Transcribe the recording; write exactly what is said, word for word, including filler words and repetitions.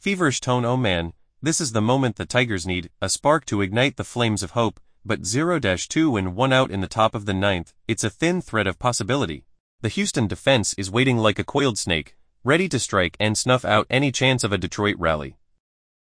Feverish tone. Oh man, this is the moment the Tigers need, a spark to ignite the flames of hope, but zero two and one out in the top of the ninth, it's a thin thread of possibility. The Houston defense is waiting like a coiled snake, ready to strike and snuff out any chance of a Detroit rally.